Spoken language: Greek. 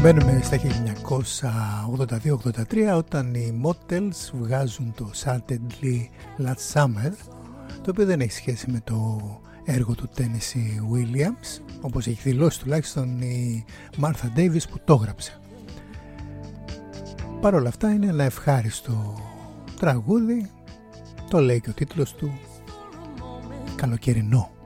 Μπαίνουμε στα 1982-83 όταν οι Motels βγάζουν το Suddenly Last Summer, το οποίο δεν έχει σχέση με το έργο του Tennessee Williams, όπως έχει δηλώσει τουλάχιστον η Martha Davis που το έγραψε. Παρ' όλα αυτά είναι ένα ευχάριστο τραγούδι, το λέει και ο τίτλος του, καλοκαιρινό.